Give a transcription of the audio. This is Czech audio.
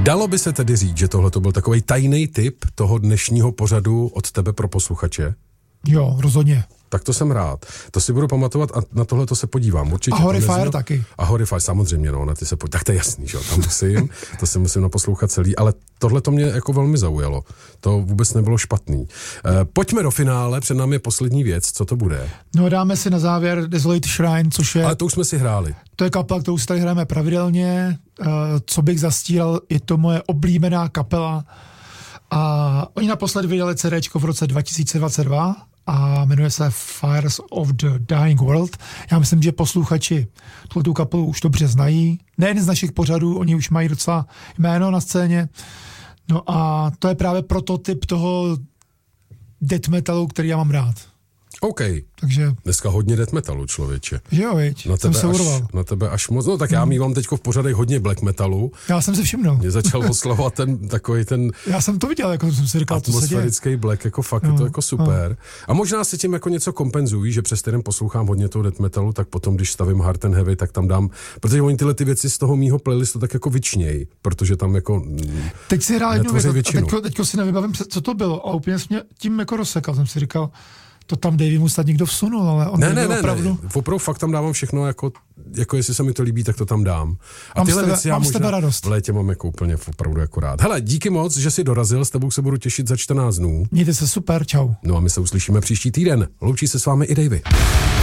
Dalo by se tedy říct, že tohle to byl takový tajný tip toho dnešního pořadu od tebe pro posluchače? Jo, rozhodně. Tak to jsem rád. To si budu pamatovat a na tohle to se podívám. Určitě. A Horrifier taky. A Horrifier samozřejmě, no, na ty se tak to je jasný, že jo, tam musím, to si musím naposlouchat celý, ale tohle to mě jako velmi zaujalo. To vůbec nebylo špatný. Pojďme do finále, před námi je poslední věc, co to bude? No dáme si na závěr Desolate Shrine, což je... Ale to už jsme si hráli. To je kapela, kterou si tady hrajeme pravidelně. Co bych zastíral, je to moje oblíbená kapela. A oni naposled vydali CDčko v roce 2022 a jmenuje se Fires of the Dying World. Já myslím, že posluchači tu kapelu už dobře znají. Nejen z našich pořadů, oni už mají docela jméno na scéně. No a to je právě prototyp toho death metalu, který já mám rád. OK. Takže... Dneska hodně death metalu, člověče. Jo, viď, jsem se urval. Na tebe až moc. No tak já mívám teďko v pořadech hodně black metalu. Já jsem se všimnul. Mě začal oslavovat ten já jsem to viděl, jako jsem si říkal, to se děje. Atmosférický black, jako fakt, je to jako super. A možná si tím jako něco kompenzují, že přes ten poslouchám hodně toho death metalu, tak potom, když stavím hard and heavy, tak tam dám, protože oni tyhle ty věci z toho mýho playlistu tak jako vyčnějí, protože tam jako teď si hrál jednu věc, teďko si nevybavím, co to bylo, a úplně mě tím jako rozsekal, jsem si říkal, to tam Davey mu snad někdo vsunul, ale on opravdu... Ne, opravdu fakt tam dávám všechno, jako jestli se mi to líbí, tak to tam dám. A tyhle věci já možná radost. V létě mám jako úplně opravdu jako rád. Hele, díky moc, že jsi dorazil, s tebou se budu těšit za 14 dnů. Mějte se super, čau. No a my se uslyšíme příští týden. Loučí se s vámi i Davey.